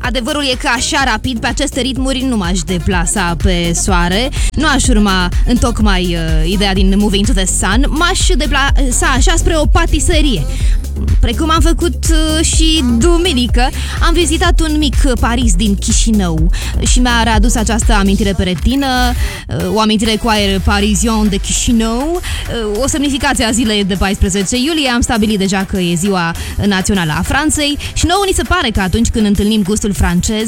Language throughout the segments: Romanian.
Adevărul e că așa rapid, pe aceste ritmuri, nu m-aș deplasa pe soare. Nu aș urma întocmai ideea din Moving to the Sun. M-aș deplasa așa spre o patiserie, precum am făcut și duminică. Am vizitat un mic Paris din Chișinău și mi-a readus această amintire pe retină, o amintire cu aer parisien de Chișinău, o semnificație a zilei de 14 iulie. Am stabilit deja că e ziua națională a Franței și nouă ni se pare că atunci când întâlnim gustul francez,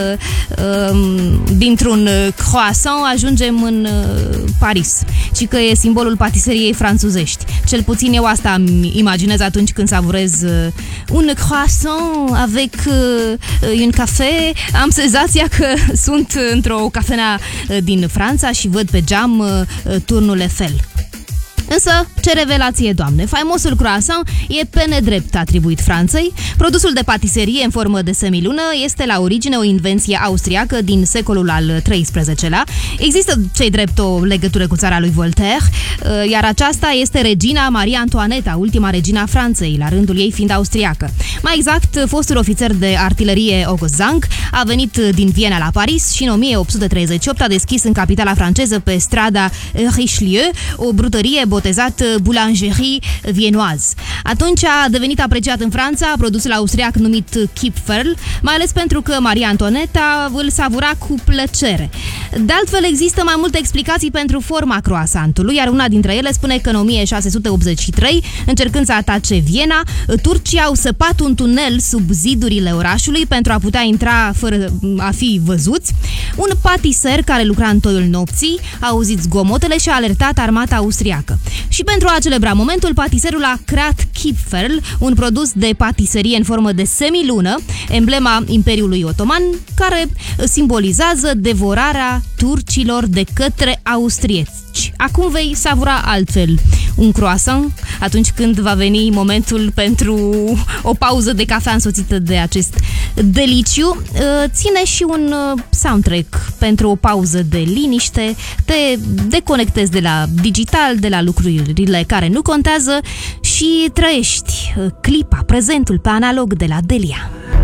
dintr-un croissant ajungem în Paris și că e simbolul patiseriei franțuzești. Cel puțin eu asta îmi imaginez atunci când savurez un croissant avec un café. Am senzația că sunt într-o cafenea din Franța și văd pe geam turnul Eiffel. Însă, ce revelație, Doamne! Faimosul croissant e pe nedrept atribuit Franței. Produsul de patiserie în formă de semilună este la origine o invenție austriacă din secolul al XIII-lea. Există, cei drept, o legătură cu țara lui Voltaire, iar aceasta este regina Maria Antoaneta, ultima regina a Franței, la rândul ei fiind austriacă. Mai exact, fostul ofițer de artilerie Auguste Zanck a venit din Viena la Paris și în 1838 a deschis în capitala franceză, pe strada Richelieu, o brutărie botezat Boulangerie Viennoise. Atunci a devenit apreciat în Franța produsul austriac numit Kipferl, mai ales pentru că Maria Antoaneta îl savura cu plăcere. De altfel, există mai multe explicații pentru forma croissantului, iar una dintre ele spune că în 1683, încercând să atace Viena, turcii au săpat un tunel sub zidurile orașului pentru a putea intra fără a fi văzuți. Un patiser care lucra în toiul nopții a auzit zgomotele și a alertat armata austriacă. Și pentru a celebra momentul, patiserul a creat Kipferl, un produs de patiserie în formă de semilună, emblema Imperiului Otoman, care simbolizează devorarea turcilor de către austrieci. Acum vei savura altfel un croissant atunci când va veni momentul pentru o pauză de cafea însoțită de acest deliciu. Ține și un soundtrack pentru o pauză de liniște, te deconectezi de la digital, de la lucrurile care nu contează și trăiești clipa, prezentul pe analog de la Delia.